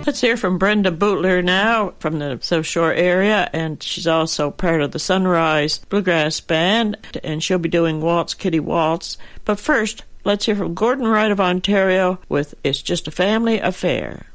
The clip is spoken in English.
Let's hear from Brenda Bootler now from the South Shore area, and she's also part of the Sunrise Bluegrass Band, and she'll be doing Waltz Kitty Waltz. But first, let's hear from Gordon Wright of Ontario with It's Just a Family Affair.